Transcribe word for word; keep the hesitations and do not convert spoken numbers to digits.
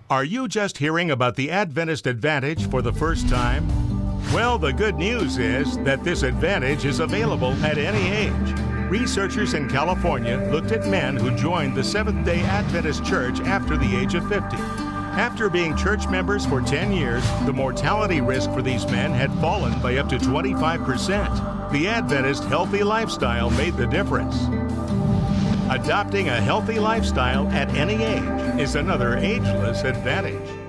Are you just hearing about the Adventist Advantage for the first time? Well, the good news is that this advantage is available at any age. Researchers in California looked at men who joined the Seventh-day Adventist Church after the age of fifty. After being church members for ten years, the mortality risk for these men had fallen by up to twenty-five percent. The Adventist healthy lifestyle made the difference. Adopting a healthy lifestyle at any age is another ageless advantage.